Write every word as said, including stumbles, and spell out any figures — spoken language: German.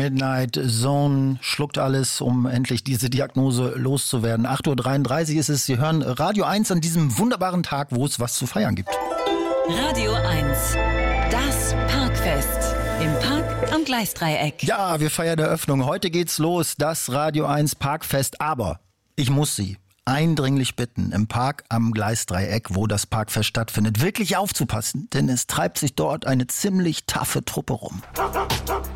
Midnight Zone schluckt alles, um endlich diese Diagnose loszuwerden. acht Uhr dreiunddreißig ist es. Sie hören Radio eins an diesem wunderbaren Tag, wo es was zu feiern gibt. Radio eins, das Parkfest. Im Park am Gleisdreieck. Ja, wir feiern Eröffnung. Heute geht's los, das Radio eins Parkfest. Aber ich muss Sie eindringlich bitten, im Park am Gleisdreieck, wo das Parkfest stattfindet, wirklich aufzupassen. Denn es treibt sich dort eine ziemlich taffe Truppe rum.